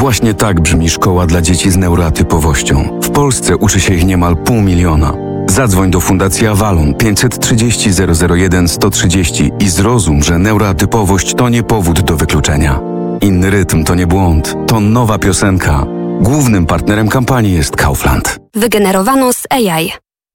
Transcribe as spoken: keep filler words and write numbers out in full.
Właśnie tak brzmi szkoła dla dzieci z neuroatypowością. W Polsce uczy się ich niemal pół miliona. Zadzwoń do Fundacji Avalon pięćset trzydzieści zero zero jeden sto trzydzieści i zrozum, że neuroatypowość to nie powód do wykluczenia. Inny rytm to nie błąd, to nowa piosenka. Głównym partnerem kampanii jest Kaufland. Wygenerowano z A I.